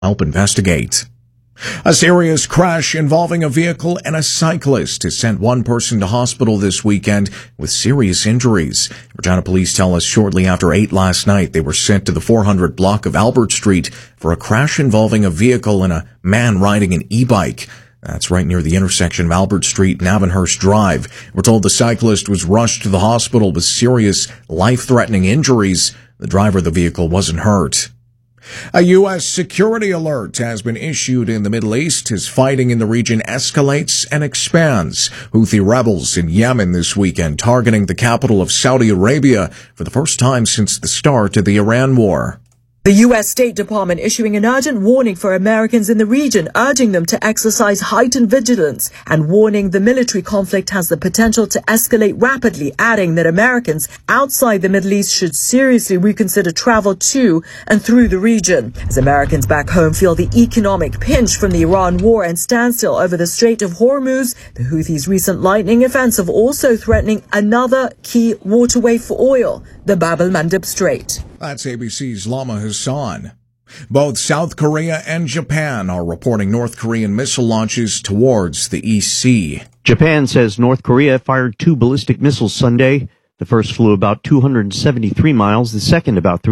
help investigate. A serious crash involving a vehicle and a cyclist has sent one person to hospital this weekend with serious injuries. Regina police tell us shortly after 8 last night they were sent to the 400 block of Albert Street for a crash involving a vehicle and a man riding an e-bike. That's right near the intersection of Albert Street and Avonhurst Drive. We're told the cyclist was rushed to the hospital with serious, life-threatening injuries. The driver of the vehicle wasn't hurt. A U.S. security alert has been issued in the Middle East as fighting in the region escalates and expands. Houthi rebels in Yemen this weekend targeting the capital of Saudi Arabia for the first time since the start of the Iran war. The U.S. State Department issuing an urgent warning for Americans in the region, urging them to exercise heightened vigilance and warning the military conflict has the potential to escalate rapidly, adding that Americans outside the Middle East should seriously reconsider travel to and through the region. As Americans back home feel the economic pinch from the Iran war and standstill over the Strait of Hormuz, the Houthis' recent lightning offensive also threatening another key waterway for oil, the Bab el-Mandeb Strait. That's ABC's Lama Hassan. Both South Korea and Japan are reporting North Korean missile launches towards the East Sea. Japan says North Korea fired 2 ballistic missiles Sunday. The first flew about 273 miles, the second about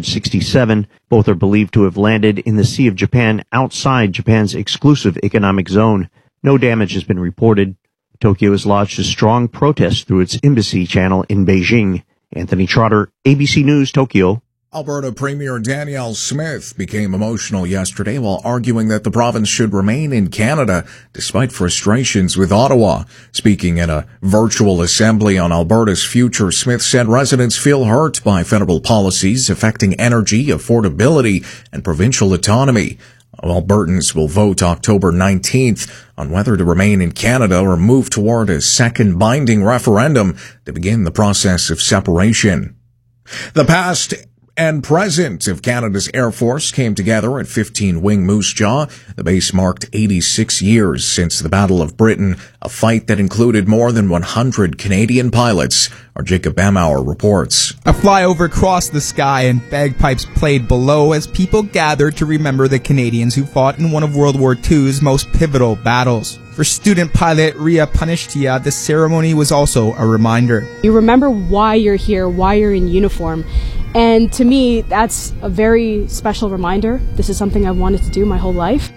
367. Both are believed to have landed in the Sea of Japan outside Japan's exclusive economic zone. No damage has been reported. Tokyo has lodged a strong protest through its embassy channel in Beijing. Anthony Trotter, ABC News, Tokyo. Alberta Premier Danielle Smith became emotional yesterday while arguing that the province should remain in Canada despite frustrations with Ottawa. Speaking at a virtual assembly on Alberta's future, Smith said residents feel hurt by federal policies affecting energy, affordability, and provincial autonomy. Albertans will vote October 19th on whether to remain in Canada or move toward a second binding referendum to begin the process of separation. The past and present of Canada's Air Force came together at 15 Wing Moose Jaw. The base marked 86 years since the Battle of Britain, a fight that included more than 100 Canadian pilots. Our Jacob Bamauer reports. A flyover crossed the sky and bagpipes played below as people gathered to remember the Canadians who fought in one of World War II's most pivotal battles. For student pilot Ria Panishtia, the ceremony was also a reminder. You remember why you're here, why you're in uniform. And to me, that's a very special reminder. This is something I've wanted to do my whole life.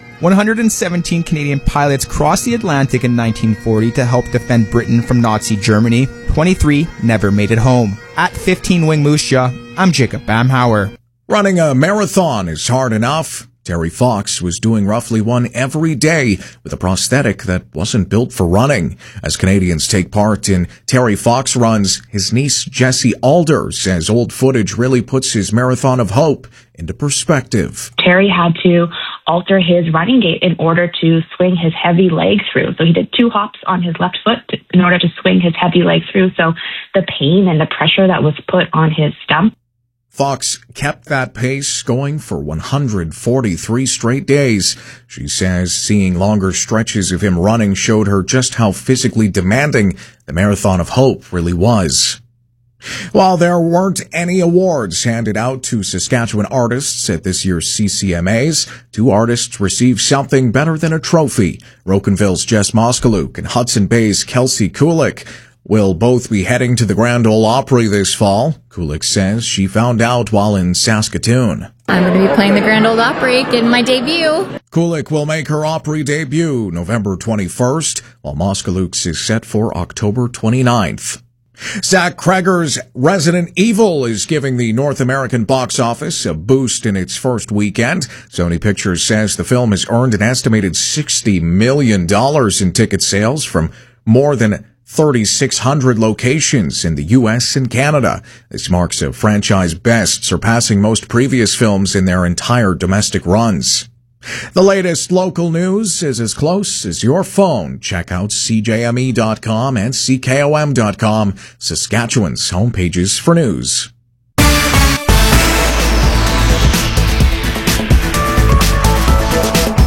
117 Canadian pilots crossed the Atlantic in 1940 to help defend Britain from Nazi Germany. 23 never made it home. At 15 Wing Moose Jaw, I'm Jacob Bamhauer. Running a marathon is hard enough. Terry Fox was doing roughly one every day with a prosthetic that wasn't built for running. As Canadians take part in Terry Fox runs, his niece Jessie Alder says old footage really puts his marathon of hope into perspective. Terry had to alter his running gait in order to swing his heavy leg through. So he did 2 hops on his left foot in order to swing his heavy leg through. So the pain and the pressure that was put on his stump. Fox kept that pace going for 143 straight days. She says seeing longer stretches of him running showed her just how physically demanding the Marathon of Hope really was. While there weren't any awards handed out to Saskatchewan artists at this year's CCMAs, 2 artists received something better than a trophy. Rocanville's Jess Moskaluk and Hudson Bay's Kelsey Kulik will both be heading to the Grand Ole Opry this fall. Kulik says she found out while in Saskatoon. I'm going to be playing the Grand Ole Opry, getting my debut. Kulik will make her Opry debut November 21st, while Moskaluk's is set for October 29th. Zach Cregger's Resident Evil is giving the North American box office a boost in its first weekend. Sony Pictures says the film has earned an estimated $60 million in ticket sales from more than 3,600 locations in the U.S. and Canada. This marks a franchise best, surpassing most previous films in their entire domestic runs. The latest local news is as close as your phone. Check out CJME.com and CKOM.com, Saskatchewan's homepages for news.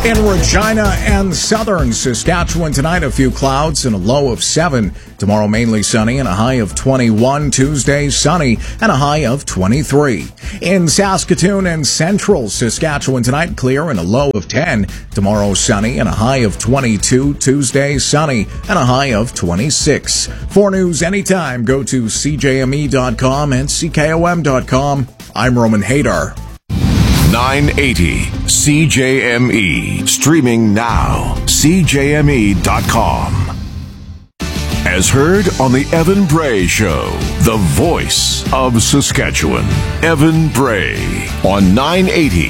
In Regina and southern Saskatchewan tonight, a few clouds and a low of 7. Tomorrow, mainly sunny and a high of 21. Tuesday, sunny and a high of 23. In Saskatoon and central Saskatchewan tonight, clear and a low of 10. Tomorrow, sunny and a high of 22. Tuesday, sunny and a high of 26. For news anytime, go to CJME.com and CKOM.com. I'm Roman Hadar. 980 CJME. Streaming now. CJME.com. As heard on the Evan Bray Show, the voice of Saskatchewan. Evan Bray on 980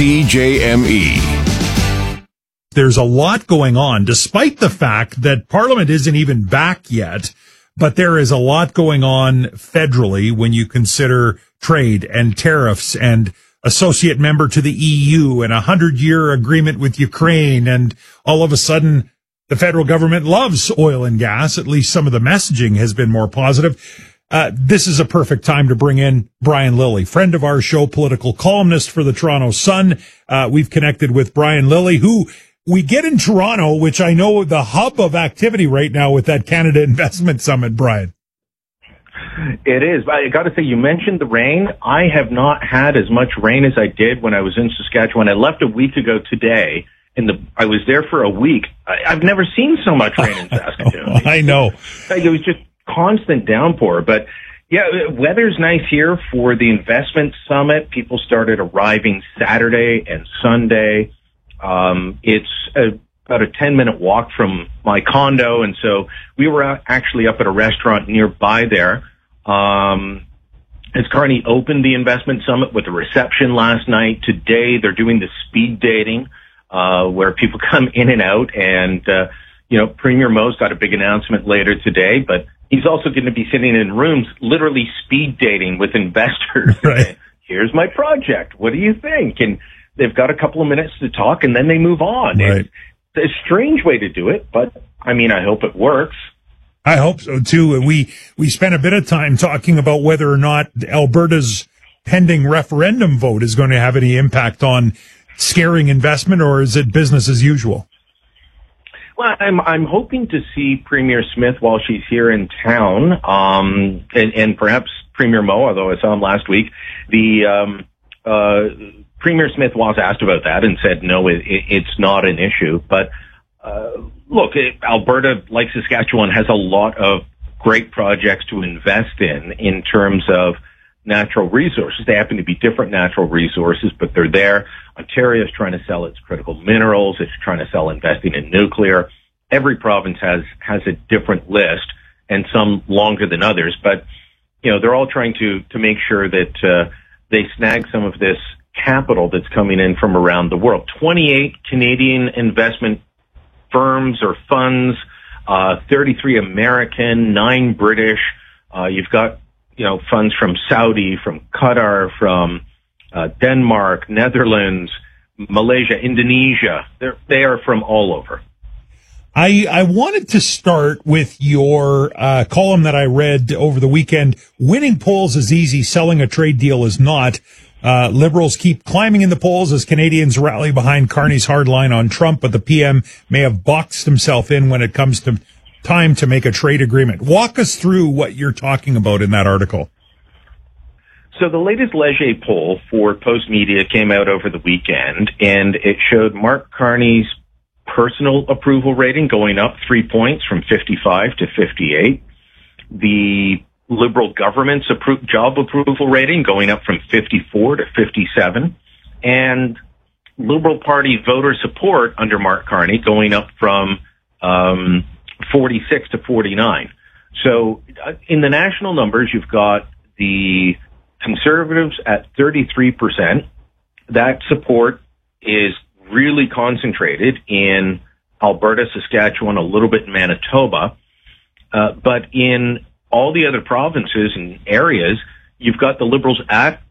CJME. There's a lot going on, despite the fact that Parliament isn't even back yet. But there is a lot going on federally when you consider trade and tariffs and associate member to the EU and a 100-year agreement with Ukraine. And all of a sudden, the federal government loves oil and gas. At least some of the messaging has been more positive. This is a perfect time to bring in Brian Lilley, friend of our show, political columnist for the Toronto Sun. We've connected with Brian Lilley, who we get in Toronto, which I know the hub of activity right now with that Canada Investment Summit, Brian. It is. I got to say, you mentioned the rain. I have not had as much rain as I did when I was in Saskatchewan. I left a week ago today, and I was there for a week. I've never seen so much rain in Saskatoon. I know. It was just constant downpour. But, yeah, weather's nice here for the investment summit. People started arriving Saturday and Sunday. It's about a 10-minute walk from my condo, and so we were actually up at a restaurant nearby there. As Carney opened the investment summit with a reception last night, today they're doing the speed dating, where people come in and out. And, Premier Mo's got a big announcement later today, but he's also going to be sitting in rooms, literally speed dating with investors. Right. Here's my project. What do you think? And they've got a couple of minutes to talk and then they move on. Right. It's a strange way to do it, but I hope it works. I hope so too. We spent a bit of time talking about whether or not Alberta's pending referendum vote is going to have any impact on scaring investment, or is it business as usual? Well, I'm hoping to see Premier Smith while she's here in town, and perhaps Premier Mo, although I saw him last week. The Premier Smith was asked about that and said no, it's not an issue, but. Look, Alberta, like Saskatchewan, has a lot of great projects to invest in terms of natural resources. They happen to be different natural resources, but they're there. Ontario is trying to sell its critical minerals. It's trying to sell investing in nuclear. Every province has a different list, and some longer than others. But, they're all trying to make sure that they snag some of this capital that's coming in from around the world. 28 Canadian investment firms or funds, 33 American, 9 British. You've got, funds from Saudi, from Qatar, from Denmark, Netherlands, Malaysia, Indonesia. They are from all over. I wanted to start with your column that I read over the weekend. Winning polls is easy, selling a trade deal is not. Liberals keep climbing in the polls as Canadians rally behind Carney's hard line on Trump, but the PM may have boxed himself in when it comes to time to make a trade agreement. Walk us through what you're talking about in that article. So the latest Leger poll for Post Media came out over the weekend, and it showed Mark Carney's personal approval rating going up 3 points from 55 to 58. The Liberal government's job approval rating going up from 54 to 57, and Liberal Party voter support under Mark Carney going up from 46 to 49. So in the national numbers, you've got the Conservatives at 33%. That support is really concentrated in Alberta, Saskatchewan, a little bit in Manitoba, but in all the other provinces and areas, you've got the Liberals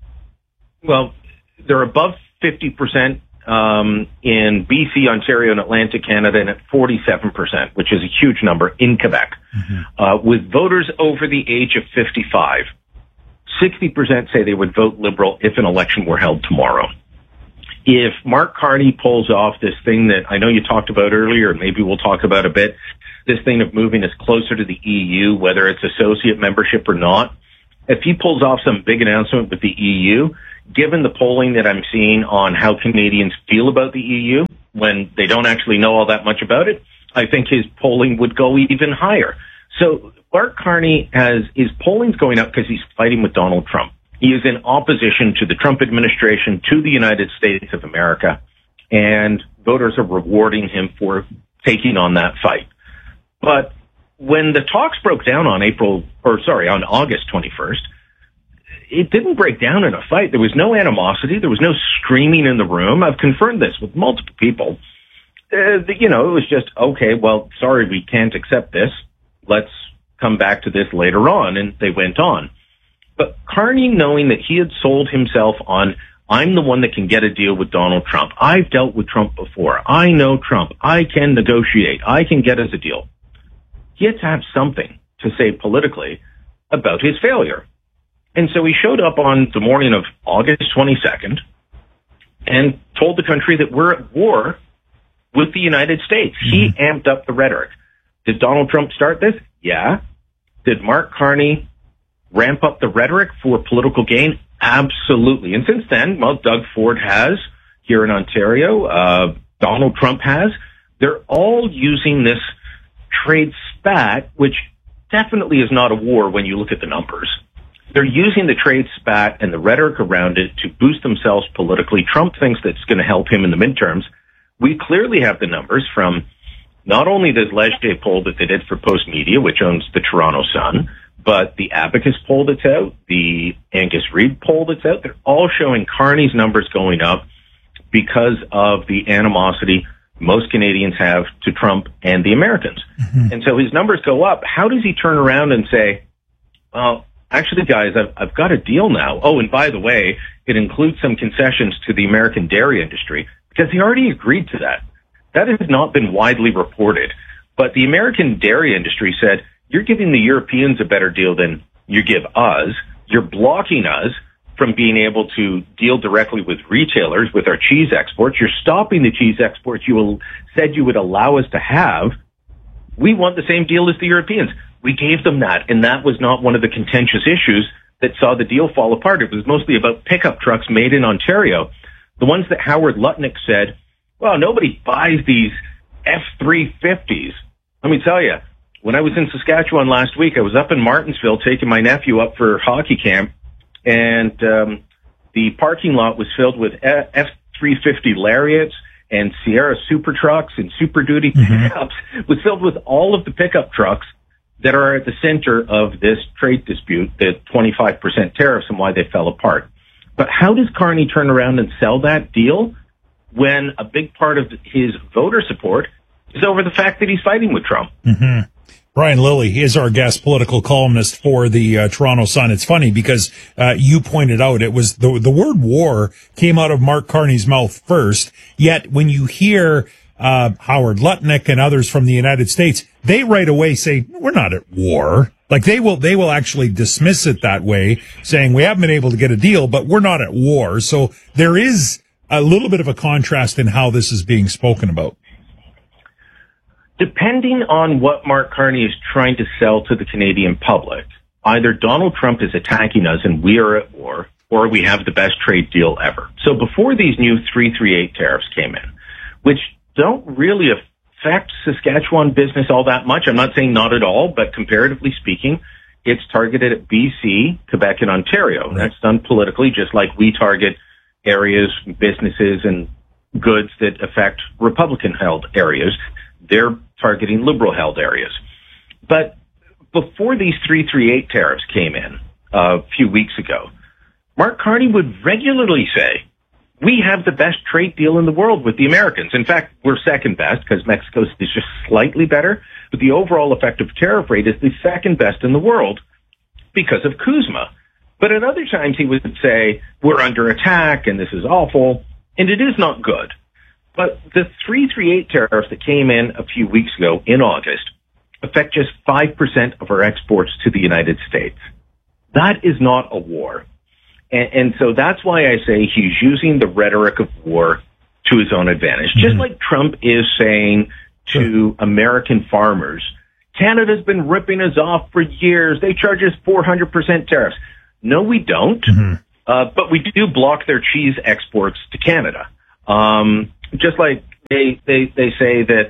they're above 50% in BC, Ontario, and Atlantic Canada, and at 47%, which is a huge number in Quebec. Mm-hmm. With voters over the age of 55, 60% say they would vote Liberal if an election were held tomorrow. if Mark Carney pulls off this thing that I know you talked about earlier, and maybe we'll talk about a bit, this thing of moving us closer to the EU, whether it's associate membership or not, if he pulls off some big announcement with the EU, given the polling that I'm seeing on how Canadians feel about the EU, when they don't actually know all that much about it, I think his polling would go even higher. So Mark Carney his polling's going up because he's fighting with Donald Trump. He is in opposition to the Trump administration, to the United States of America, and voters are rewarding him for taking on that fight. But when the talks broke down on August 21st, it didn't break down in a fight. There was no animosity. There was no screaming in the room. I've confirmed this with multiple people. It was just, okay, well, sorry, we can't accept this. Let's come back to this later on. And they went on. But Carney, knowing that he had sold himself on, I'm the one that can get a deal with Donald Trump. I've dealt with Trump before. I know Trump. I can negotiate. I can get us a deal. He had to have something to say politically about his failure. And so he showed up on the morning of August 22nd and told the country that we're at war with the United States. He amped up the rhetoric. Did Donald Trump start this? Yeah. Did Mark Carney ramp up the rhetoric for political gain? Absolutely. And since then, well, Doug Ford has here in Ontario. Donald Trump has. They're all using this trade spat, which definitely is not a war when you look at the numbers. They're using the trade spat and the rhetoric around it to boost themselves politically. Trump thinks that's going to help him in the midterms. We clearly have the numbers from not only the Leger poll that they did for Post Media, which owns the Toronto Sun, but the Abacus poll that's out, the Angus Reid poll that's out. They're all showing Carney's numbers going up because of the animosity most Canadians have to Trump and the Americans. Mm-hmm. And so his numbers go up. How does he turn around and say, well, actually, guys, I've got a deal now. Oh, and by the way, it includes some concessions to the American dairy industry, because he already agreed to that. That has not been widely reported. But the American dairy industry said, you're giving the Europeans a better deal than you give us. You're blocking us from being able to deal directly with retailers with our cheese exports. You're stopping the cheese exports you said you would allow us to have. We want the same deal as the Europeans. We gave them that, and that was not one of the contentious issues that saw the deal fall apart. It was mostly about pickup trucks made in Ontario. The ones that Howard Lutnick said, well, nobody buys these F-350s. Let me tell you, when I was in Saskatchewan last week, I was up in Martinsville taking my nephew up for hockey camp, and the parking lot was filled with F-350 Lariats and Sierra Super Trucks and Super Duty pickups. It was filled with all of the pickup trucks that are at the center of this trade dispute, the 25% tariffs and why they fell apart. But how does Carney turn around and sell that deal when a big part of his voter support is over the fact that he's fighting with Trump? Mm-hmm. Brian Lilley is our guest political columnist for the Toronto Sun. It's funny because you pointed out it was the word war came out of Mark Carney's mouth first, yet when you hear Howard Lutnick and others from the United States, they right away say, we're not at war. Like they will actually dismiss it that way, saying we haven't been able to get a deal, but we're not at war. So there is a little bit of a contrast in how this is being spoken about. Depending on what Mark Carney is trying to sell to the Canadian public, either Donald Trump is attacking us and we are at war, or we have the best trade deal ever. So before these new 338 tariffs came in, which don't really affect Saskatchewan business all that much. I'm not saying not at all, but comparatively speaking, it's targeted at BC, Quebec, and Ontario. Right. That's done politically, just like we target areas, businesses, and goods that affect Republican-held areas. They're targeting liberal-held areas. But before these 338 tariffs came in a few weeks ago, Mark Carney would regularly say, we have the best trade deal in the world with the Americans. In fact, we're second best because Mexico's is just slightly better, but the overall effective tariff rate is the second best in the world because of CUSMA. But at other times he would say, we're under attack and this is awful, and it is not good. But the 338 tariffs that came in a few weeks ago in August affect just 5% of our exports to the United States. That is not a war. And so that's why I say he's using the rhetoric of war to his own advantage. Just like Trump is saying to American farmers, Canada's been ripping us off for years. They charge us 400% tariffs. No, we don't. But we do block their cheese exports to Canada. Just like they say that,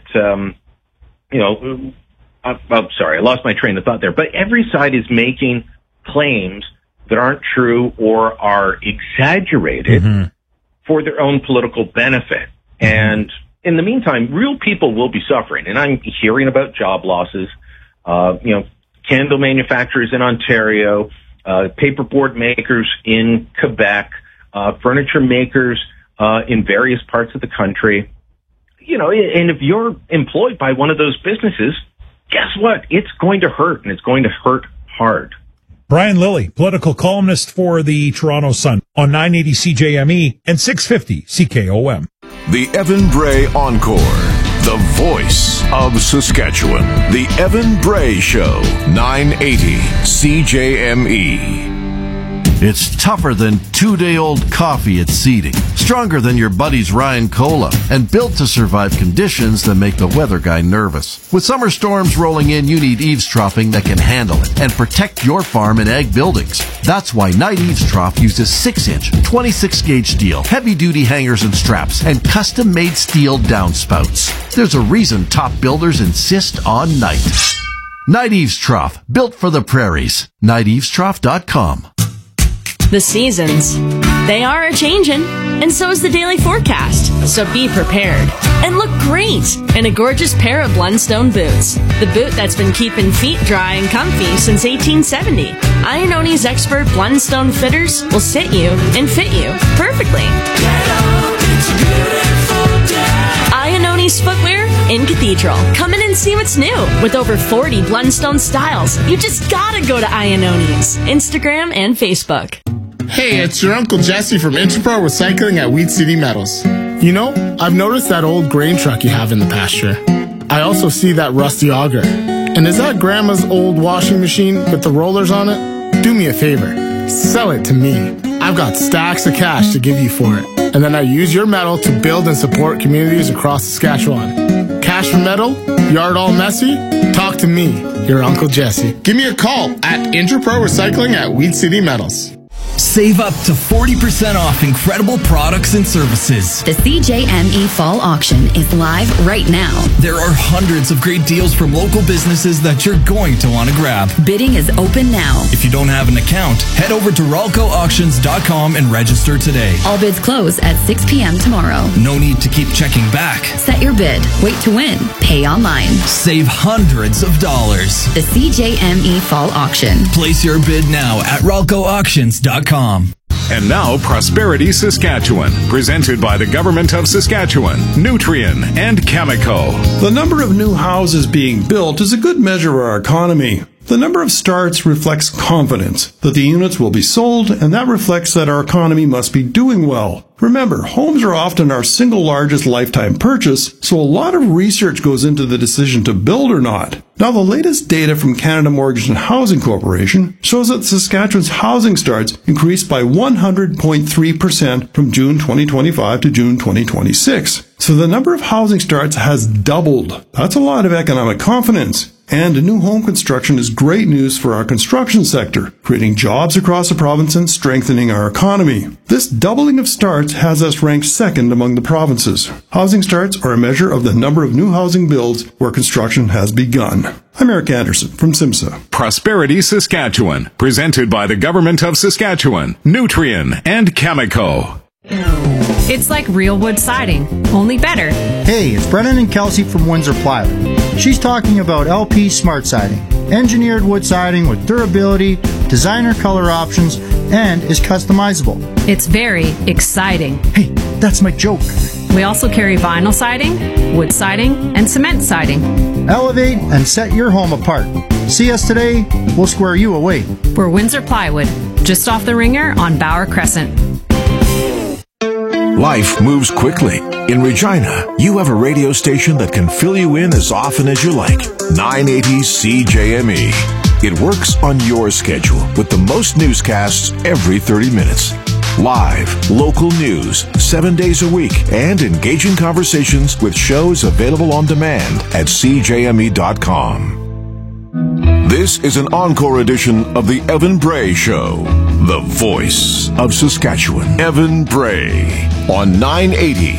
I'm sorry, I lost my train of thought there. But every side is making claims that aren't true or are exaggerated for their own political benefit. And in the meantime, real people will be suffering. And I'm hearing about job losses, candle manufacturers in Ontario, paperboard makers in Quebec, furniture makers in various parts of the country. And if you're employed by one of those businesses, guess what? It's going to hurt, and it's going to hurt hard. Brian Lilly, political columnist for the Toronto Sun on 980 CJME and 650 CKOM. The Evan Bray Encore, the voice of Saskatchewan. The Evan Bray Show, 980 CJME. It's tougher than 2-day-old coffee at seeding, stronger than your buddy's Ryan Cola, and built to survive conditions that make the weather guy nervous. With summer storms rolling in, you need eavesdropping that can handle it and protect your farm and ag buildings. That's why Knight Eavesdrop uses 6-inch, 26-gauge steel, heavy-duty hangers and straps, and custom-made steel downspouts. There's a reason top builders insist on Knight. Knight Eavesdrop, built for the prairies. KnightEavesdrop.com. The seasons, they are a-changin', and so is the daily forecast. So be prepared and look great in a gorgeous pair of Blundstone boots. The boot that's been keeping feet dry and comfy since 1870. Ianoni's expert Blundstone fitters will sit you and fit you perfectly. Ianoni's footwear in Cathedral. Come in and see what's new. With over 40 Blundstone styles, you just gotta go to Ianoni's Instagram and Facebook. Hey, it's your Uncle Jesse from Interpro Recycling at Wheat City Metals. I've noticed that old grain truck you have in the pasture. I also see that rusty auger. And is that Grandma's old washing machine with the rollers on it? Do me a favor. Sell it to me. I've got stacks of cash to give you for it. And then I use your metal to build and support communities across Saskatchewan. Cash for metal? Yard all messy? Talk to me, your Uncle Jesse. Give me a call at Interpro Recycling at Wheat City Metals. Save up to 40% off incredible products and services. The CJME Fall Auction is live right now. There are hundreds of great deals from local businesses that you're going to want to grab. Bidding is open now. If you don't have an account, head over to RALCOauctions.com and register today. All bids close at 6 p.m. tomorrow. No need to keep checking back. Set your bid. Wait to win. Pay online. Save hundreds of dollars. The CJME Fall Auction. Place your bid now at RALCOauctions.com. And now, Prosperity Saskatchewan, presented by the Government of Saskatchewan, Nutrien, and Cameco. The number of new houses being built is a good measure of our economy. The number of starts reflects confidence that the units will be sold, and that reflects that our economy must be doing well. Remember, homes are often our single largest lifetime purchase, so a lot of research goes into the decision to build or not. Now, the latest data from Canada Mortgage and Housing Corporation shows that Saskatchewan's housing starts increased by 100.3% from June 2025 to June 2026. So the number of housing starts has doubled. That's a lot of economic confidence. And new home construction is great news for our construction sector, creating jobs across the province and strengthening our economy. This doubling of starts has us ranked second among the provinces. Housing starts are a measure of the number of new housing builds where construction has begun. I'm Eric Anderson from SIMSA. Prosperity Saskatchewan, presented by the Government of Saskatchewan, Nutrien, and Cameco. It's like real wood siding, only better. Hey, it's Brennan and Kelsey from Windsor Plywood. She's talking about LP Smart Siding, engineered wood siding with durability, designer color options, and is customizable. It's very exciting. Hey, that's my joke. We also carry vinyl siding, wood siding, and cement siding. Elevate and set your home apart. See us today, we'll square you away. We're Windsor Plywood, just off the Ringer on Bauer Crescent. Life moves quickly. In Regina, you have a radio station that can fill you in as often as you like. 980 CJME. It works on your schedule with the most newscasts every 30 minutes. Live, local news, 7 days a week, and engaging conversations with shows available on demand at CJME.com. This is an encore edition of The Evan Bray Show, the voice of Saskatchewan. Evan Bray on 980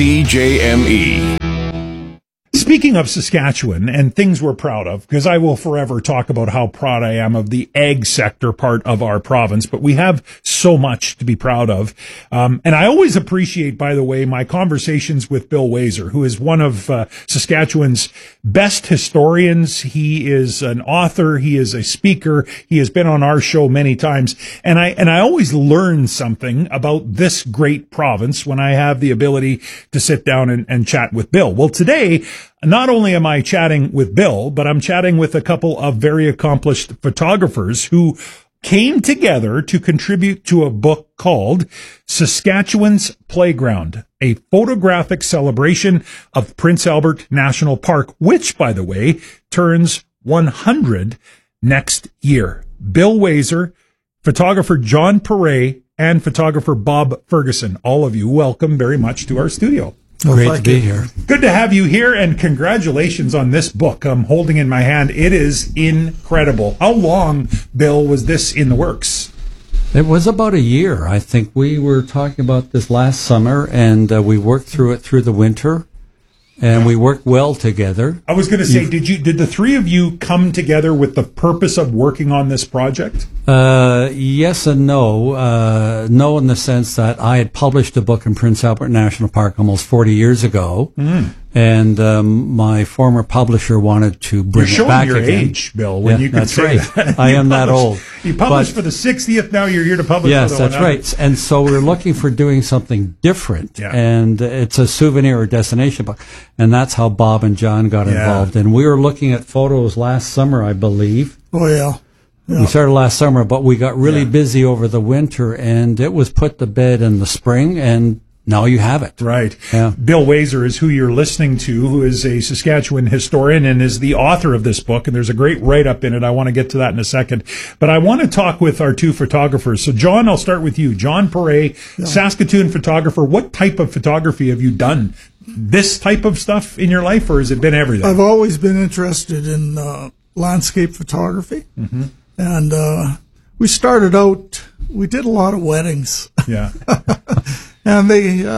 CJME. Speaking of Saskatchewan and things we're proud of, because I will forever talk about how proud I am of the ag sector part of our province, but we have so much to be proud of. And I always appreciate, by the way, my conversations with Bill Waser, who is one of Saskatchewan's best historians. He is an author. He is a speaker. He has been on our show many times. And I always learn something about this great province when I have the ability to sit down and chat with Bill. Well, today, not only am I chatting with Bill, but I'm chatting with a couple of very accomplished photographers who came together to contribute to a book called Saskatchewan's Playground, a photographic celebration of Prince Albert National Park, which, by the way, turns 100 next year. Bill Waser, photographer John Perret, and photographer Bob Ferguson. All of you, welcome very much to our studio. Well, great to be here. Good to have you here, and congratulations on this book I'm holding in my hand. It is incredible. How long, Bill, was this in the works? It was about a year. I think we were talking about this last summer, and we worked through it through the winter, and we worked well together. I was going to say, did the three of you come together with the purpose of working on this project? Yes and no. No, in the sense that I had published a book in Prince Albert National Park almost 40 years ago, and my former publisher wanted to bring it back again. You're showing your age, Bill, when you can that's say right. that. I am that old. You published for the 60th, now you're here to publish yes, for the 100th. Yes, that's right. And so we're looking for doing something different, and it's a souvenir or destination book, and that's how Bob and John got involved. And we were looking at photos last summer, I believe. Oh, yeah. We started last summer, but we got really busy over the winter, and it was put to bed in the spring, and now you have it. Right. Yeah. Bill Waser is who you're listening to, who is a Saskatchewan historian and is the author of this book, and there's a great write-up in it. I want to get to that in a second. But I want to talk with our two photographers. So, John, I'll start with you. John Perret, Saskatoon photographer. What type of photography have you done? This type of stuff in your life, or has it been everything? I've always been interested in landscape photography. Mm-hmm. And we started out, we did a lot of weddings. Yeah. And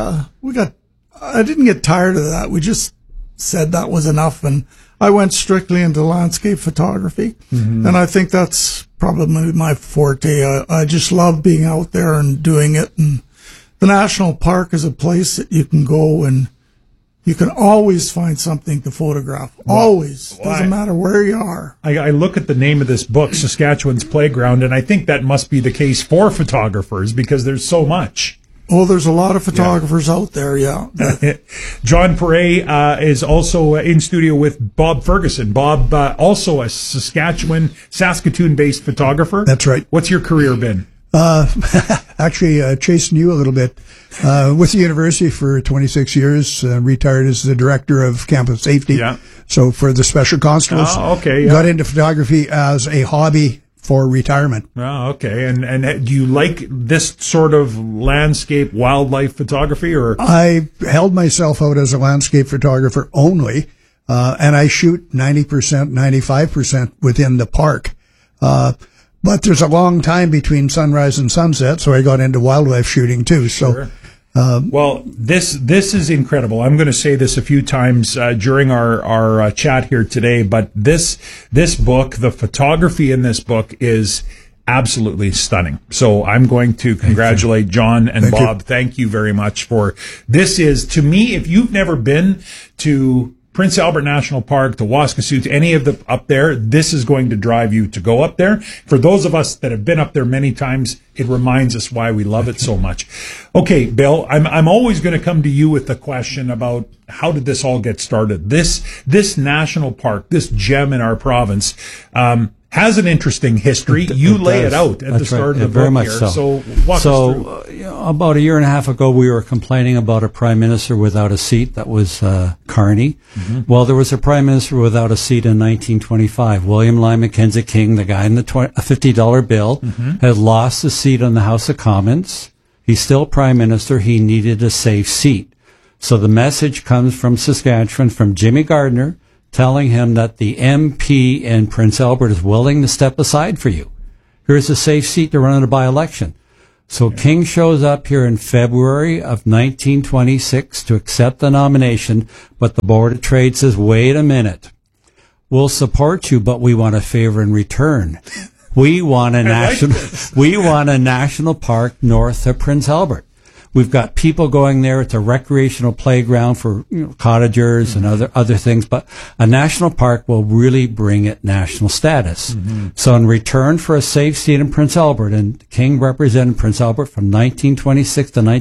I didn't get tired of that. We just said that was enough. And I went strictly into landscape photography. Mm-hmm. And I think that's probably my forte. I just love being out there and doing it. And the national park is a place that you can go and you can always find something to photograph. Always. Doesn't matter where you are. I look at the name of this book, Saskatchewan's Playground, and I think that must be the case for photographers because there's so much. Oh, there's a lot of photographers out there, John Perret is also in studio with Bob Ferguson. Bob, also a Saskatoon-based photographer. That's right. What's your career been? Actually, chasing you a little bit. With the university for 26 years, retired as the director of campus safety. Yeah. So for the Special Constables. Oh, okay. Got into photography as a hobby for retirement. Oh, okay. And do you like this sort of landscape wildlife photography, or? I held myself out as a landscape photographer only, and I shoot 90%, 95% within the park. But there's a long time between sunrise and sunset, so I got into wildlife shooting too. Sure. So, well, this is incredible. I'm going to say this a few times during our chat here today, but this book, the photography in this book is absolutely stunning. So I'm going to congratulate John and Bob. Thank you very much for this. Is, to me, if you've never been to Prince Albert National Park, to Waskesiu, to any of the up there, this is going to drive you to go up there. For those of us that have been up there many times, it reminds us why we love it so much. Okay, Bill, I'm always going to come to you with the question about how did this all get started? This national park, this gem in our province, has an interesting history. You lay it out at the start of the book very much here. So walk us through. About a year and a half ago, we were complaining about a prime minister without a seat. That was Carney. Mm-hmm. Well, there was a prime minister without a seat in 1925. William Lyon Mackenzie King, the guy in the $50 bill, had lost the seat on the House of Commons. He's still prime minister. He needed a safe seat. So the message comes from Saskatchewan, from Jimmy Gardner, telling him that the MP in Prince Albert is willing to step aside for you. Here's a safe seat to run in a by-election. So King shows up here in February of 1926 to accept the nomination, but the Board of Trade says, wait a minute. We'll support you, but we want a favor in return. We want a national park north of Prince Albert. We've got people going there. It's a recreational playground for cottagers and other things, but a national park will really bring it national status. So in return for a safe seat in Prince Albert, and King represented Prince Albert from 1926 to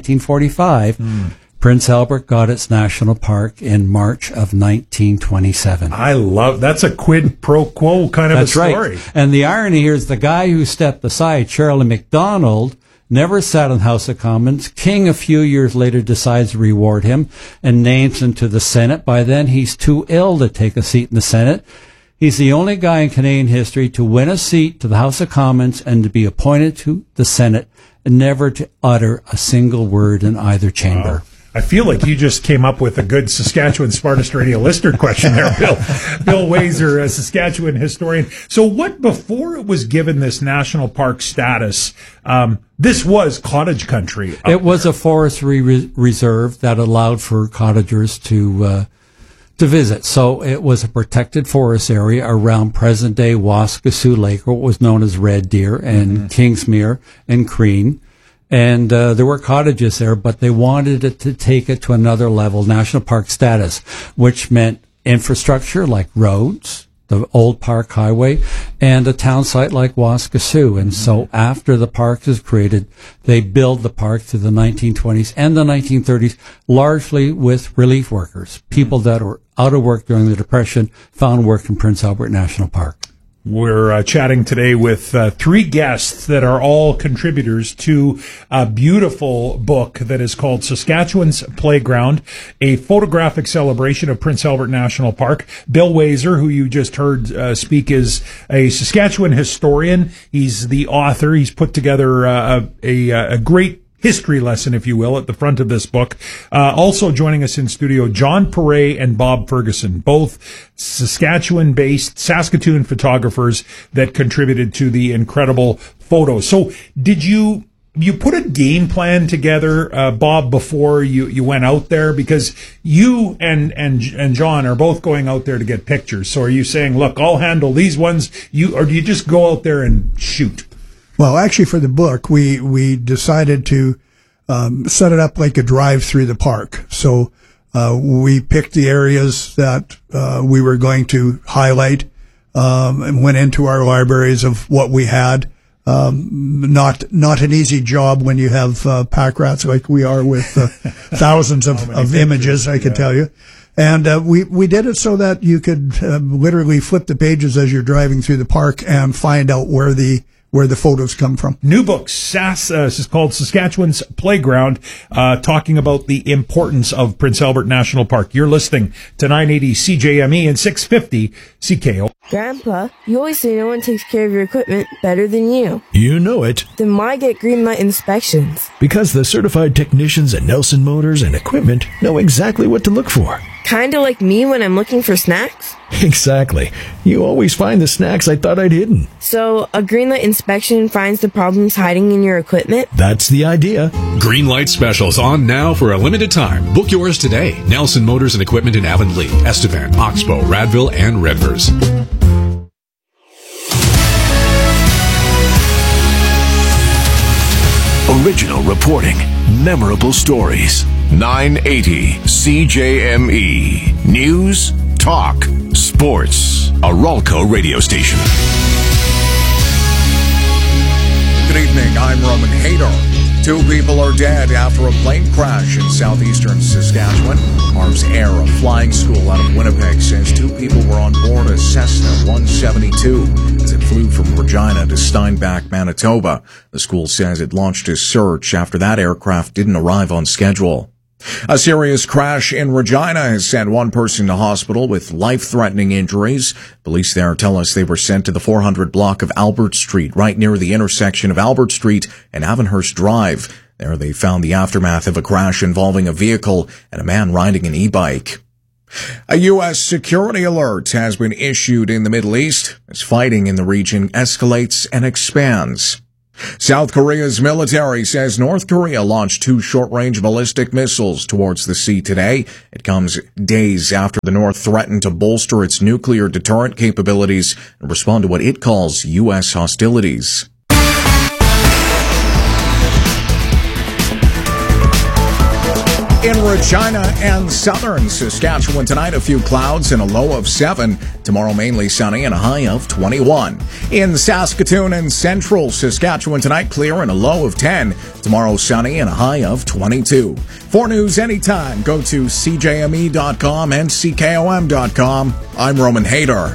1945, Prince Albert got its national park in March of 1927. I love that's a quid pro quo kind of a story. Right. And the irony here is the guy who stepped aside, Shirley MacDonald, never sat in the House of Commons. King, a few years later, decides to reward him and names him to the Senate. By then, he's too ill to take a seat in the Senate. He's the only guy in Canadian history to win a seat to the House of Commons and to be appointed to the Senate and never to utter a single word in either chamber. Wow. I feel like you just came up with a good Saskatchewan Smartest Radio listener question there, Bill. Bill Wazer, a Saskatchewan historian. So what, before it was given this national park status, this was cottage country. It was a forestry reserve that allowed for cottagers to visit. So it was a protected forest area around present-day Waskesiu Lake, or what was known as Red Deer, and Kingsmere and Crean. And there were cottages there, but they wanted it to take it to another level, national park status, which meant infrastructure like roads, the old Park Highway, and a town site like Waskesiu. And so after the park is created, they build the park through the 1920s and the 1930s, largely with relief workers, people that were out of work during the Depression, found work in Prince Albert National Park. We're chatting today with three guests that are all contributors to a beautiful book that is called Saskatchewan's Playground, a photographic celebration of Prince Albert National Park. Bill Wazer, who you just heard speak, is a Saskatchewan historian. He's the author. He's put together a great history lesson, if you will, at the front of this book. Also joining us in studio, John Perret and Bob Ferguson, both Saskatchewan-based Saskatoon photographers that contributed to the incredible photos. So did you put a game plan together, Bob, before you went out there? Because you and John are both going out there to get pictures. So are you saying, look, I'll handle these ones, or do you just go out there and shoot? Well, actually, for the book, we decided to set it up like a drive through the park. So we picked the areas that we were going to highlight and went into our libraries of what we had. Not an easy job when you have pack rats like we are with thousands of images, I can tell you. And we did it so that you could literally flip the pages as you're driving through the park and find out where the photos come from. New book, is called Saskatchewan's Playground, talking about the importance of Prince Albert National Park. You're listening to 980 CJME and 650 CKO. Grandpa, you always say no one takes care of your equipment better than you. You know it. Then why get Greenlight inspections? Because the certified technicians at Nelson Motors and Equipment know exactly what to look for. Kinda like me when I'm looking for snacks? Exactly. You always find the snacks I thought I'd hidden. So, a Greenlight inspection finds the problems hiding in your equipment? That's the idea. Greenlight specials on now for a limited time. Book yours today. Nelson Motors and Equipment in Avonlea, Estevan, Oxbow, Radville, and Redvers. Original reporting, memorable stories. 980 CJME. News, talk, sports. A Ralco radio station. Good evening. I'm Roman Hadar. 2 people are dead after a plane crash in southeastern Saskatchewan. Harv's Air, a flying school out of Winnipeg, says 2 people were on board a Cessna 172 as it flew from Regina to Steinbach, Manitoba. The school says it launched a search after that aircraft didn't arrive on schedule. A serious crash in Regina has sent 1 person to hospital with life-threatening injuries. Police there tell us they were sent to the 400 block of Albert Street, right near the intersection of Albert Street and Avonhurst Drive. There they found the aftermath of a crash involving a vehicle and a man riding an e-bike. A U.S. security alert has been issued in the Middle East as fighting in the region escalates and expands. South Korea's military says North Korea launched 2 short-range ballistic missiles towards the sea today. It comes days after the North threatened to bolster its nuclear deterrent capabilities and respond to what it calls U.S. hostilities. In Regina and southern Saskatchewan tonight, a few clouds and a low of 7. Tomorrow, mainly sunny and a high of 21. In Saskatoon and central Saskatchewan tonight, clear and a low of 10. Tomorrow, sunny and a high of 22. For news anytime, go to CJME.com and CKOM.com. I'm Roman Hayter.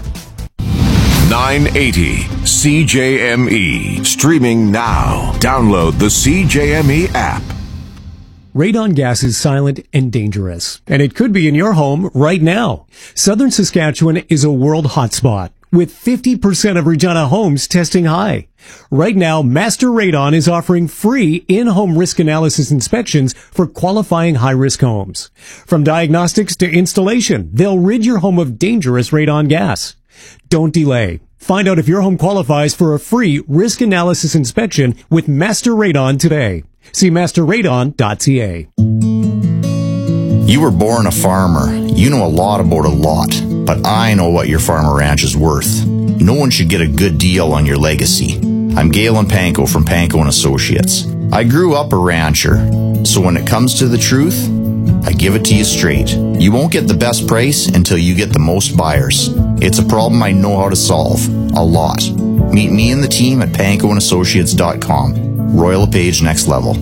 980 CJME. Streaming now. Download the CJME app. Radon gas is silent and dangerous, and it could be in your home right now. Southern Saskatchewan is a world hotspot, with 50% of Regina homes testing high. Right now, Master Radon is offering free in-home risk analysis inspections for qualifying high-risk homes. From diagnostics to installation, they'll rid your home of dangerous radon gas. Don't delay. Find out if your home qualifies for a free risk analysis inspection with Master Radon today. See masterradon.ca. You were born a farmer. You know a lot about a lot, but I know what your farm or ranch is worth. No one should get a good deal on your legacy. I'm Galen Panko from Panko & Associates. I grew up a rancher, so when it comes to the truth, I give it to you straight. You won't get the best price until you get the most buyers. It's a problem I know how to solve. A lot. Meet me and the team at pankoandassociates.com. Royal LePage Next Level.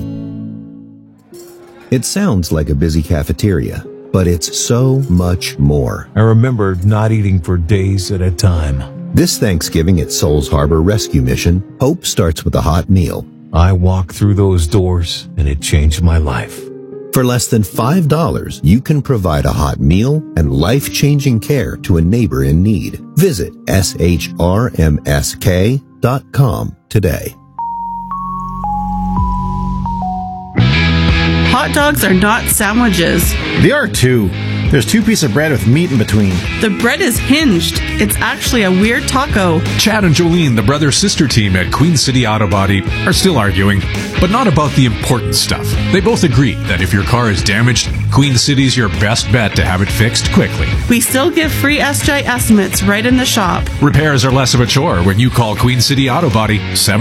It sounds like a busy cafeteria, but it's so much more. I remember not eating for days at a time. This Thanksgiving at Souls Harbor Rescue Mission, hope starts with a hot meal. I walked through those doors and it changed my life. For less than $5, you can provide a hot meal and life-changing care to a neighbor in need. Visit shrmsk.com today. Hot dogs are not sandwiches. They are too. There's 2 pieces of bread with meat in between. The bread is hinged. It's actually a weird taco. Chad and Jolene, the brother-sister team at Queen City Auto Body, are still arguing, but not about the important stuff. They both agree that if your car is damaged, Queen City's your best bet to have it fixed quickly. We still give free SJ estimates right in the shop. Repairs are less of a chore when you call Queen City Auto Body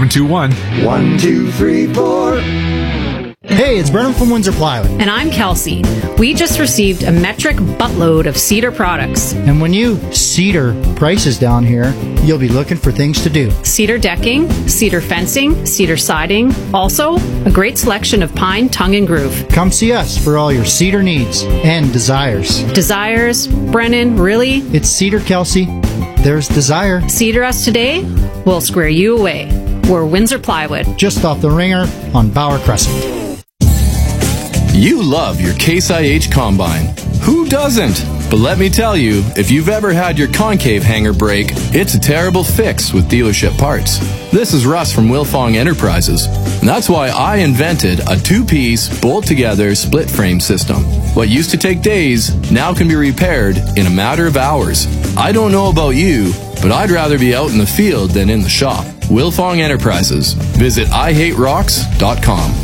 721-1234. Hey, it's Brennan from Windsor Plywood. And I'm Kelsey. We just received a metric buttload of Cedar products. And when you Cedar prices down here, you'll be looking for things to do. Cedar decking, cedar fencing, cedar siding. Also, a great selection of pine, tongue, and groove. Come see us for all your cedar needs and desires. Desires? Brennan, really? It's Cedar, Kelsey. There's desire. Cedar us today, we'll square you away. We're Windsor Plywood. Just off the ringer on Bauer Crescent. You love your Case IH Combine. Who doesn't? But let me tell you, if you've ever had your concave hanger break, it's a terrible fix with dealership parts. This is Russ from Wilfong Enterprises. And that's why I invented a 2-piece, bolt-together, split-frame system. What used to take days now can be repaired in a matter of hours. I don't know about you, but I'd rather be out in the field than in the shop. Wilfong Enterprises. Visit IHateRocks.com.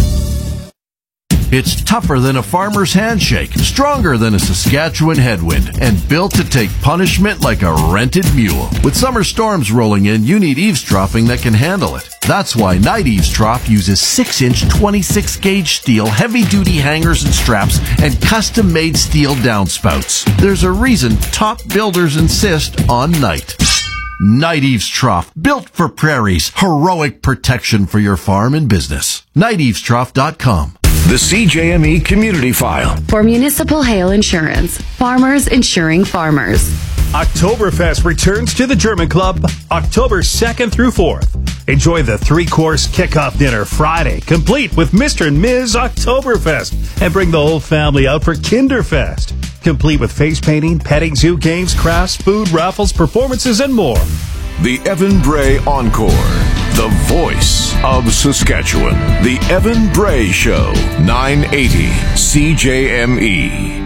It's tougher than a farmer's handshake, stronger than a Saskatchewan headwind, and built to take punishment like a rented mule. With summer storms rolling in, you need eavesdropping that can handle it. That's why Night Eavesdrop uses 6-inch 26-gauge steel, heavy-duty hangers and straps, and custom-made steel downspouts. There's a reason top builders insist on Night. Night Eaves Trough, built for prairies. Heroic protection for your farm and business. NightEavesTrough.com. The CJME Community File. For municipal hail insurance, farmers insuring farmers. Oktoberfest returns to the German Club October 2nd through 4th. Enjoy the 3-course kickoff dinner Friday, complete with Mr. and Ms. Oktoberfest, and bring the whole family out for Kinderfest, complete with face painting, petting zoo games, crafts, food, raffles, performances, and more. The Evan Bray Encore, the voice of Saskatchewan. The Evan Bray Show, 980 CJME.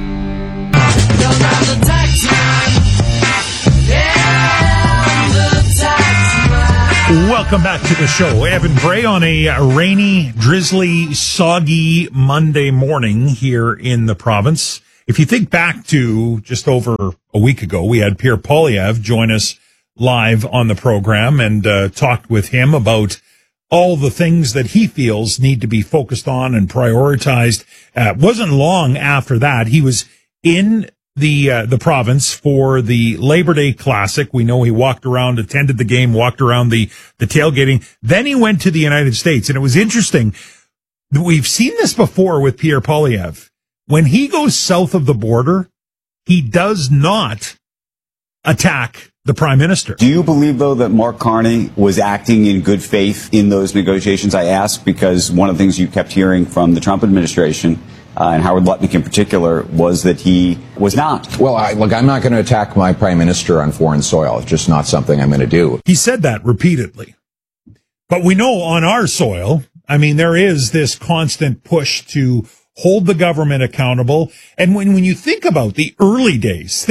Welcome back to the show. Evan Bray on a rainy, drizzly, soggy Monday morning here in the province. If you think back to just over a week ago, we had Pierre Poilievre join us live on the program and talked with him about all the things that he feels need to be focused on and prioritized. Wasn't long after that, he was in the province for the Labor Day Classic. We know he walked around, attended the game, walked around the tailgating. Then he went to the United States, and it was interesting. We've seen this before with Pierre Poilievre. When he goes south of the border, he does not attack the prime minister. Do you believe, though, that Mark Carney was acting in good faith in those negotiations? I ask because one of the things you kept hearing from the Trump administration and Howard Lutnick in particular, was that he was not. Well, look, I'm not going to attack my prime minister on foreign soil. It's just not something I'm going to do. He said that repeatedly. But we know on our soil, I mean, there is this constant push to hold the government accountable. And when you think about the early days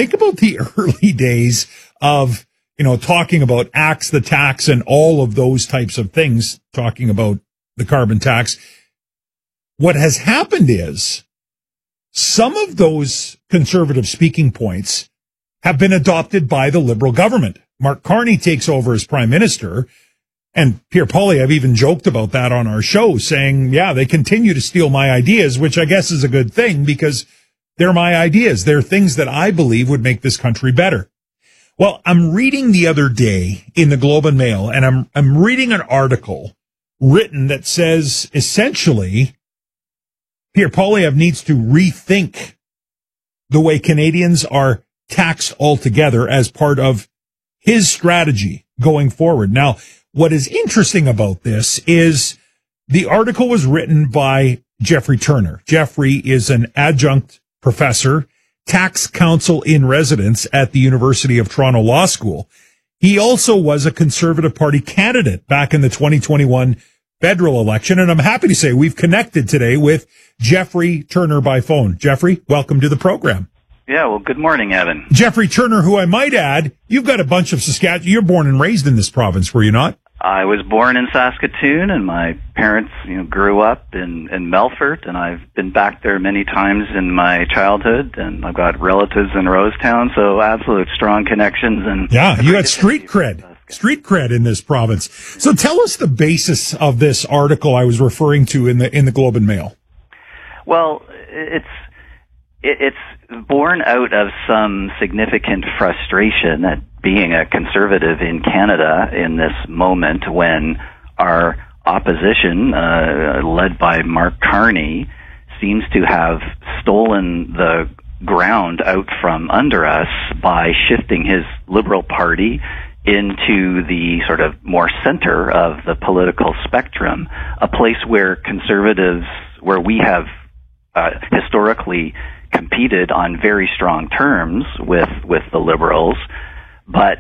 of, talking about axe the tax and all of those types of things, talking about the carbon tax, what has happened is some of those conservative speaking points have been adopted by the Liberal government. Mark Carney takes over as prime minister, and Pierre Poilievre even joked about that on our show, saying, yeah, they continue to steal my ideas, which I guess is a good thing because they're my ideas. They're things that I believe would make this country better. Well, I'm reading the other day in the Globe and Mail, and I'm reading an article written that says essentially Pierre Poilievre needs to rethink the way Canadians are taxed altogether as part of his strategy going forward. Now, what is interesting about this is the article was written by Jeffrey Turner. Jeffrey is an adjunct professor, tax counsel in residence at the University of Toronto Law School. He also was a Conservative Party candidate back in the 2021 federal election, and I'm happy to say we've connected today with Jeffrey Turner by phone. Jeffrey, welcome to the program. Yeah, well, good morning, Evan. Jeffrey Turner, who I might add, you've got a bunch of Saskatchewan. You're born and raised in this province, were you not? I was born in Saskatoon, and my parents, grew up in Melfort, and I've been back there many times in my childhood, and I've got relatives in Rosetown, so absolute strong connections. And yeah, you got street cred in this province. So tell us the basis of this article I was referring to in the Globe and Mail. Well, it's born out of some significant frustration at being a conservative in Canada in this moment when our opposition, led by Mark Carney, seems to have stolen the ground out from under us by shifting his Liberal Party into the sort of more center of the political spectrum, a place where conservatives, where we have historically competed on very strong terms with the Liberals, but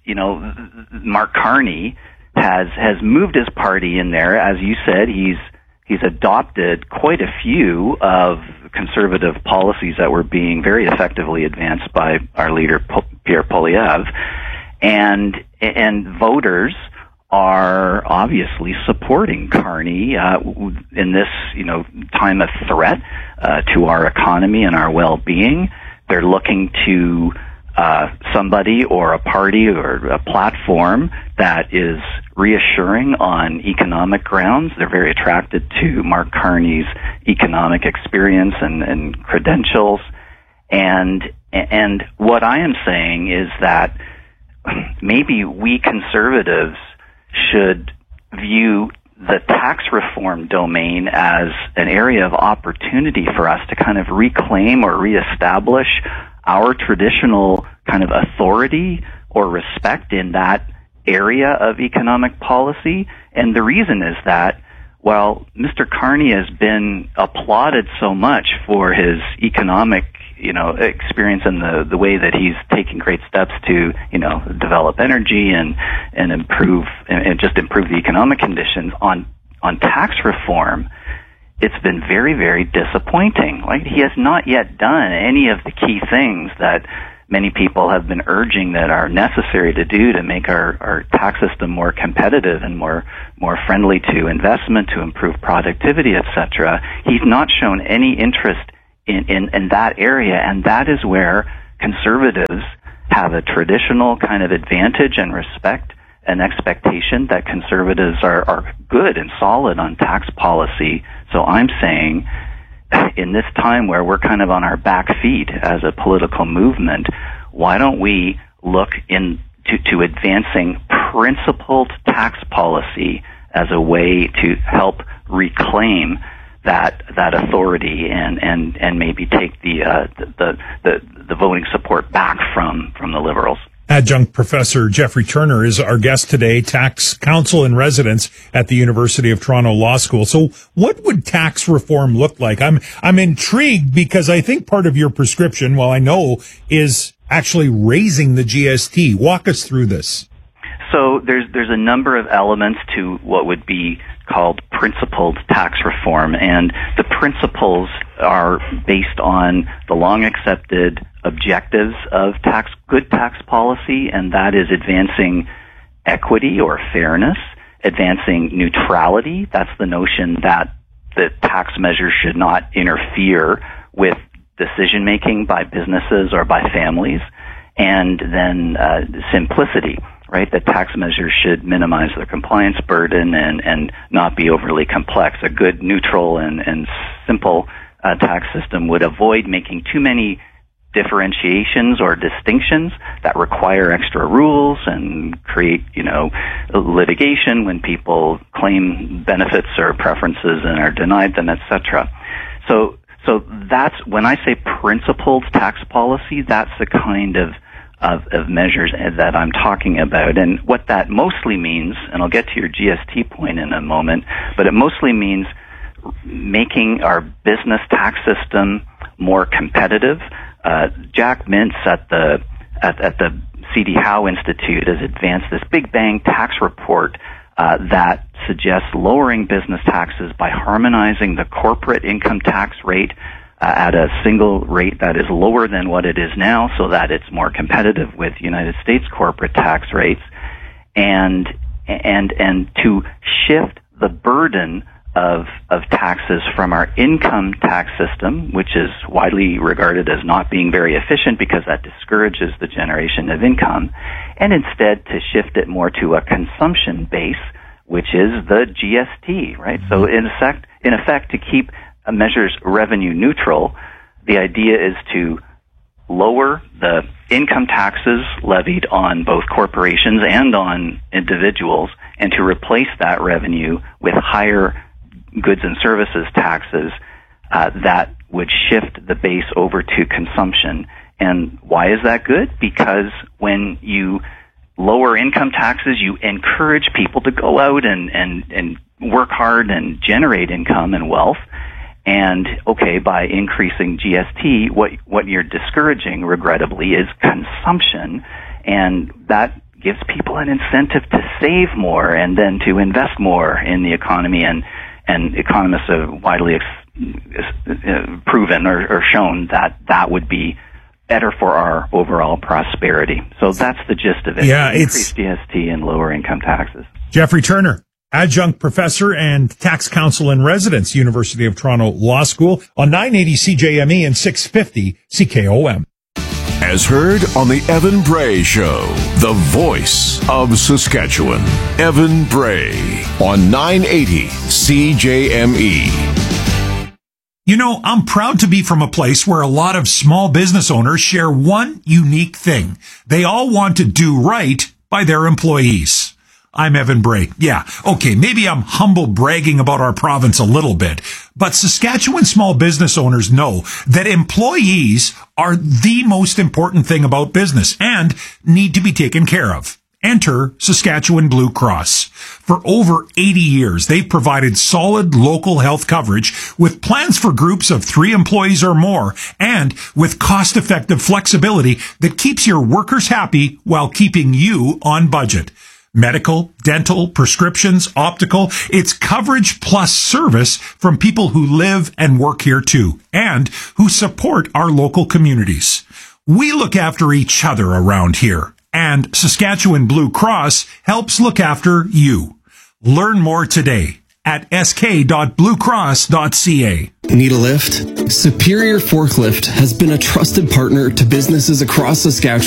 Mark Carney has moved his party in there. As you said, he's adopted quite a few of conservative policies that were being very effectively advanced by our leader Pierre Poilievre, and voters are obviously supporting Carney in this time of threat to our economy and our well-being. They're looking to somebody or a party or a platform that is reassuring on economic grounds. They're very attracted to Mark Carney's economic experience and credentials. And what I am saying is that maybe we conservatives should view the tax reform domain as an area of opportunity for us to kind of reclaim or reestablish our traditional kind of authority or respect in that area of economic policy. And the reason is that, well, Mr. Carney has been applauded so much for his economic, experience and the way that he's taking great steps to, develop energy and improve the economic conditions on tax reform. It's been very, very disappointing. Like, he has not yet done any of the key things that many people have been urging that are necessary to do to make our tax system more competitive and more friendly to investment, to improve productivity, etc. He's not shown any interest in that area, and that is where conservatives have a traditional kind of advantage and respect and expectation that conservatives are good and solid on tax policy. So I'm saying, in this time where we're kind of on our back feet as a political movement, why don't we look to advancing principled tax policy as a way to help reclaim that authority and maybe take the voting support back from the Liberals. Adjunct Professor Jeffrey Turner is our guest today, tax counsel in residence at the University of Toronto Law School. So what would tax reform look like? I'm intrigued because I think part of your prescription, well, I know, is actually raising the GST. Walk us through this. So there's a number of elements to what would be called principled tax reform, and the principles are based on the long accepted objectives of good tax policy, and that is advancing equity or fairness, advancing neutrality. That's the notion that the tax measures should not interfere with decision making by businesses or by families, and then simplicity. Right, that tax measures should minimize the compliance burden and not be overly complex. A good, neutral, and simple tax system would avoid making too many differentiations or distinctions that require extra rules and create, litigation when people claim benefits or preferences and are denied them, etc. So that's, when I say principled tax policy, that's the kind of measures that I'm talking about. And what that mostly means, and I'll get to your GST point in a moment, but it mostly means making our business tax system more competitive. Jack Mintz at the C.D. Howe Institute has advanced this Big Bang tax report that suggests lowering business taxes by harmonizing the corporate income tax rate at a single rate that is lower than what it is now, so that it's more competitive with United States corporate tax rates, and to shift the burden of taxes from our income tax system, which is widely regarded as not being very efficient because that discourages the generation of income, and instead to shift it more to a consumption base, which is the GST, right? So in effect, to keep measures revenue neutral, the idea is to lower the income taxes levied on both corporations and on individuals, and to replace that revenue with higher goods and services taxes that would shift the base over to consumption. And why is that good? Because when you lower income taxes, you encourage people to go out and work hard and generate income and wealth. And, by increasing GST, what you're discouraging, regrettably, is consumption, and that gives people an incentive to save more and then to invest more in the economy, and economists have widely proven or shown that would be better for our overall prosperity. So that's the gist of it. Yeah, increase GST and lower income taxes. Jeffrey Turner, adjunct professor and tax counsel in residence, University of Toronto Law School, on 980 CJME and 650 CKOM. As heard on the Evan Bray Show, the voice of Saskatchewan. Evan Bray on 980 CJME. I'm proud to be from a place where a lot of small business owners share one unique thing. They all want to do right by their employees. I'm Evan Bray. Yeah, okay, maybe I'm humble bragging about our province a little bit, but Saskatchewan small business owners know that employees are the most important thing about business and need to be taken care of. Enter Saskatchewan Blue Cross. For over 80 years, they've provided solid local health coverage with plans for groups of 3 employees or more and with cost-effective flexibility that keeps your workers happy while keeping you on budget. Medical, dental, prescriptions, optical, it's coverage plus service from people who live and work here too, and who support our local communities. We look after each other around here, and Saskatchewan Blue Cross helps look after you. Learn more today at sk.bluecross.ca. Need a lift? Superior Forklift has been a trusted partner to businesses across Saskatchewan